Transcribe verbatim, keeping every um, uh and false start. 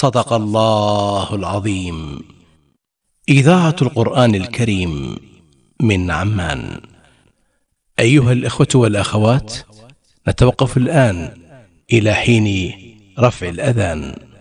صدق الله العظيم. إذاعة القرآن الكريم من عمان. أيها الإخوة والأخوات، نتوقف الآن إلى حين رفع الأذان.